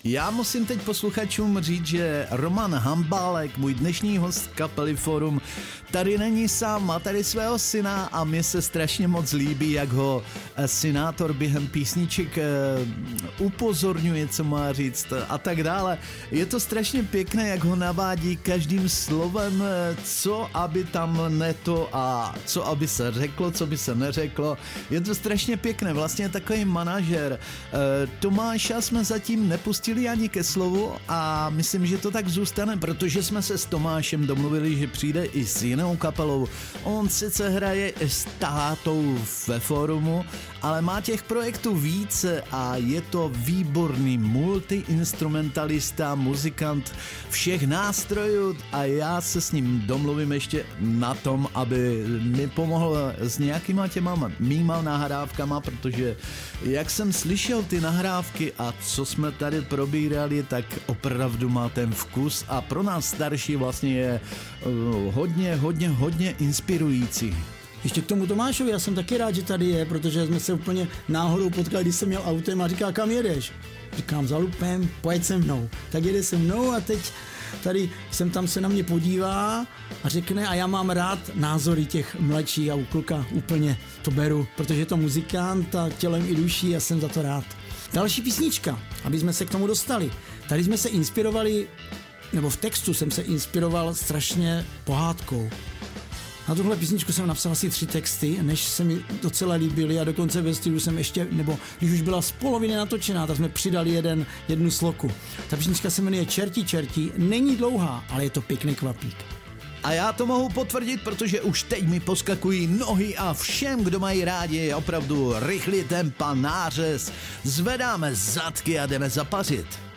Já musím teď posluchačům říct, že Roman Hambálek, můj dnešní host kapely Forum, tady není sám, má tady svého syna a mně se strašně moc líbí, jak ho synátor během písniček upozorňuje, co má říct a tak dále. Je to strašně pěkné, jak ho navádí každým slovem, co aby tam neto a co aby se řeklo, co by se neřeklo. Je to strašně pěkné, vlastně takový manažer. Tomáša jsme zatím nepustili ani ke slovu a myslím, že to tak zůstane, protože jsme se s Tomášem domluvili, že přijde i s jinou kapelou. On sice hraje s tátou ve Forumu, ale má těch projektů více a je to výborný multiinstrumentalista, muzikant všech nástrojů a já se s ním domluvím ještě na tom, aby mi pomohl s nějakýma těma mýma nahrávkama, protože jak jsem slyšel ty nahrávky a co jsme tady probírali, tak opravdu má ten vkus a pro nás starší vlastně je hodně inspirující. Ještě k tomu Tomášovi, já jsem taky rád, že tady je, protože jsme se úplně náhodou potkali, když jsem měl autem a říká, kam jedeš? Říkám, za Lupem, pojď se mnou. Tak jede se mnou a teď tady jsem tam se na mě podívá a řekne, a já mám rád názory těch mladších a u kluka úplně to beru, protože je to muzikant a tělem i duší a jsem za to rád. Další písnička, aby jsme se k tomu dostali. Tady jsme se inspirovali, nebo v textu jsem se inspiroval strašně pohádkou. Na tuhle písničku jsem napsal asi 3 texty, než se mi docela líbily a dokonce ve stylu jsem ještě, nebo když už byla z poloviny natočená, tak jsme přidali jednu sloku. Ta písnička se jmenuje Čerti, není dlouhá, ale je to pěkný kvapík. A já to mohu potvrdit, protože už teď mi poskakují nohy a všem, kdo mají rádi opravdu rychlý tempa, nářez, zvedáme zadky a jdeme zapařit.